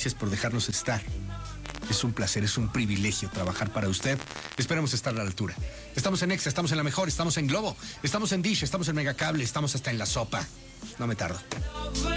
Gracias por dejarnos estar. Es un placer, es un privilegio trabajar para usted. Esperemos estar a la altura. Estamos en Exa, estamos en La Mejor, estamos en Globo, estamos en Dish, estamos en Megacable, estamos hasta en La Sopa. No me tardo.